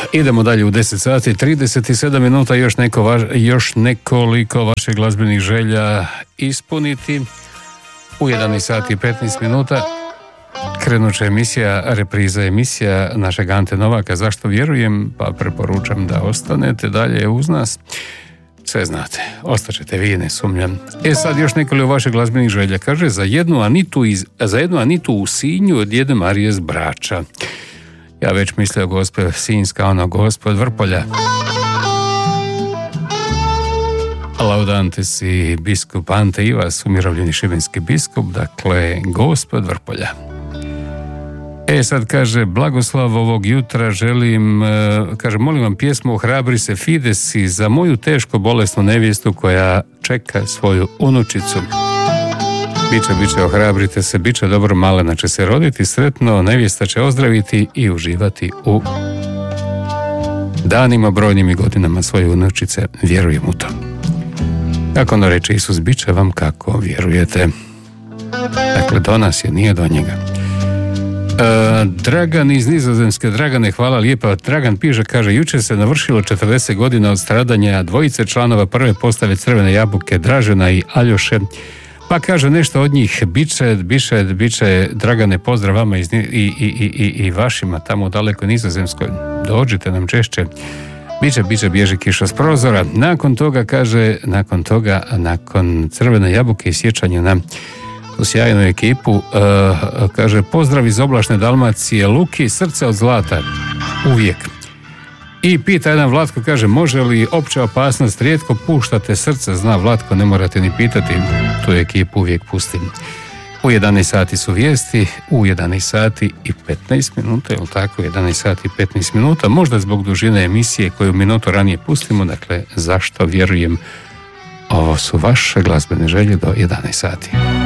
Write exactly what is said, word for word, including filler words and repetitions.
Idemo dalje u deset sati, trideset sedam minuta, još, neko vaš, još nekoliko vaših glazbenih želja ispuniti. U jedanaest sati i petnaest minuta krenut će emisija, repriza emisija našeg Ante Novaka, Zašto vjerujem, pa preporučam da ostanete dalje uz nas. Sve znate, ostaćete vi, ne sumnjam. E sad još nekoliko vaših glazbenih želja. Kaže, za jednu Anitu, iz, za jednu Anitu u Sinju od Djede Marije z Brača. Ja već mislio Gospe Sinjska, ono Gospod Vrpolja. Laudante si biskup Ante Ivas, umirovljeni šibenski biskup, dakle Gospod Vrpolja. E sad kaže, blagoslav ovog jutra želim, kaže, molim vam pjesmu Ohrabri se Fidesi za moju teško bolesnu nevjestu koja čeka svoju unučicu. Biće, biće, ohrabrite se, biće dobro, malena će se roditi sretno, nevjesta će ozdraviti i uživati u danima, brojnim i godinama svoje unučice. Vjerujem u to. Kako ono reče Isus, bit će vam kako vjerujete. Dakle, do nas je, nije do njega. E, Dragan iz Nizozemske, Dragane, hvala lijepa. Dragan piše, kaže, jučer se navršilo četrdeset godina od stradanja dvojice članova prve postave Crvene jabuke, Dražena i Aljoše. Pa kaže nešto od njih, biće, biće, biće, Dragane, pozdrav vama iz, i, i, i, i vašima tamo u dalekoj Nizozemskoj. Dođite nam češće. Biće, biće, bježi kiša s prozora. Nakon toga, kaže, nakon toga, nakon Crvene jabuke i sjećanja na u sjajnu ekipu, uh, kaže, pozdrav iz oblačne Dalmacije, Luki, srce od zlata, uvijek. I pita jedan Vlatko, kaže, može li opća opasnost, rijetko puštate srce, zna Vlatko, ne morate ni pitati, tu ekipu uvijek pustim. U jedanaest sati su vijesti, u jedanaest sati i petnaest minuta, je li tako, jedanaest sati i petnaest minuta, možda zbog dužine emisije koju minutu ranije pustimo, dakle, zašto vjerujem, ovo su vaše glazbene želje do jedanaest sati.